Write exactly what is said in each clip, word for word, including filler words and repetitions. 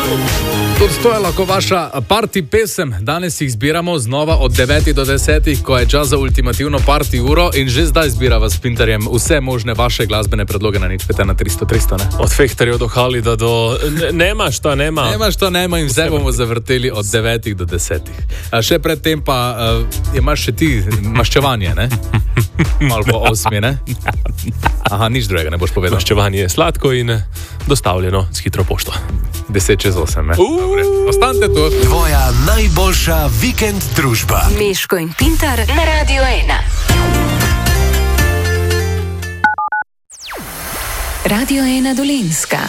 Tudi to je lahko vaša party pesem. Danes jih zbiramo znova od devetih do desetih, ko je čas za ultimativno party uro in že zdaj zbirava s Pinterjem vse možne vaše glasbene predloge na nič pet ena tristo tristo, ne? Od Fehterjev do Halida do... Nema šta, nema. Nema šta, nema in vse bomo zavrteli od devetih do desetih. A še predtem pa uh, imaš še ti maščevanje, ne? Malo po osmi, ne? Aha, nič drugega ne boš povedal. Maščevanje je sladko in dostavljeno s hitro pošto. Deset čez osem, ne? Dobre, ostanite tu. Tvoja najboljša vikend družba. Meško in Pintar na Radio ena. Radio ena Dolenjska.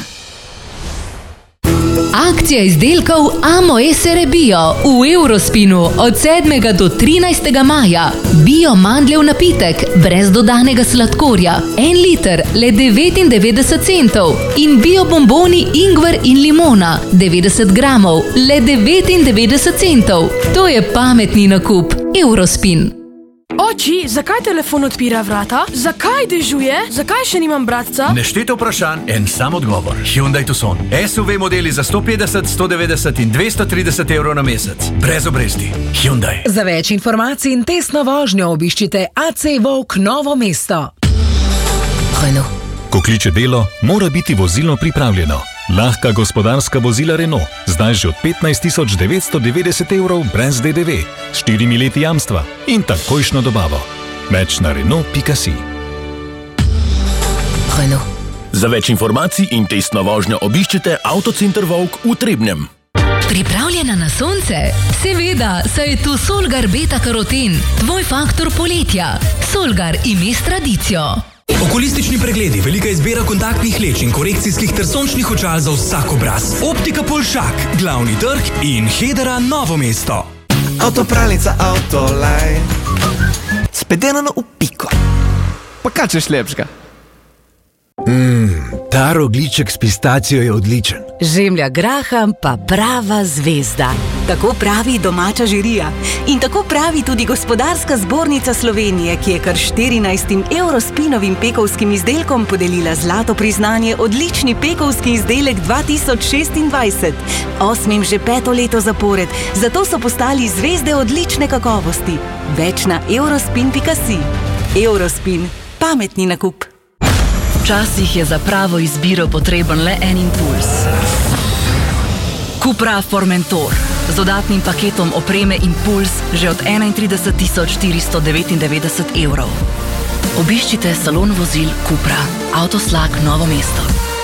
Akcija izdelkov Amo Esere Bio v Eurospinu od sedmega do trinajstega maja. Bio mandljev napitek, brez dodanega sladkorja, en liter, le devetindevetdeset centov. In bio bomboni ingver in limona, devetdeset gramov, le devetindevetdeset centov. To je pametni nakup. Eurospin. Oči, zakaj telefon odpira vrata? Zakaj dežuje? Zakaj še nimam bratca? Nešteto vprašanj, en sam odgovor. Hyundai Tucson. S U V modeli za sto petdeset, sto devetdeset in dvesto trideset evrov na mesec. Brez obresti. Hyundai. Za več informacij in testno vožnjo obiščite A C Volk Novo mesto. Renault. Ko kliče delo, mora biti vozilo pripravljeno. Lahka gospodarska vozila Renault, zdaj že od petnajst tisoč devetsto devetdeset evrov brez D D V, s štirimi leti jamstva in takojšno dobavo. Več na Renault pika si. Renault. Za več informacij in testno vožnjo obiščite Avtocenter Volk v Trebnjem. Pripravljena na sonce? Seveda, saj je tu Solgar Beta Karoten, tvoj faktor poletja. Solgar ime s tradicijo. Okulistični pregledi, velika izbira kontaktnih leč in korekcijskih ter sončnih očal za vsak obraz. Optika Polšak, glavni trg in Hedera Novo mesto. Avtopralnica Autoline, spedenano v piko. Pa kaj češ lepšega? Mmm, ta rogljiček s pistacijo je odličen. Žemlja graham pa prava zvezda. Tako pravi domača žirija. In tako pravi tudi Gospodarska zbornica Slovenije, ki je kar štirinajstim Eurospinovim pekovskim izdelkom podelila zlato priznanje odlični pekovski izdelek dva tisoč šestindvajset. Osmim že peto leto zapored, zato so postali zvezde odlične kakovosti. Več na eurospin pika si. Eurospin. Pametni nakup. Včasih je za pravo izbiro potreben le en impuls. Cupra Formentor z dodatnim paketom opreme Impuls že od enaintrideset tisoč štiristo devetindevetdeset evrov. Obiščite salon vozil Cupra. Avtoslak Novo mesto.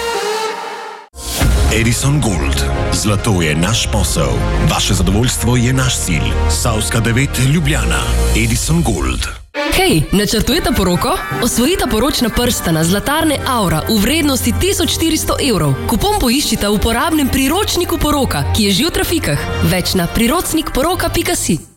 Edison Gold. Zlato je naš posel. Vaše zadovoljstvo je naš cilj. Savska devet Ljubljana. Edison Gold. Hej, načrtujete poroko? Osvojite poročna prstana zlatarne Aura v vrednosti tisoč štiristo evrov. Kupon poiščite v uporabnem priročniku poroka, ki je že v trafikah. Več na priročnik poroka pika si.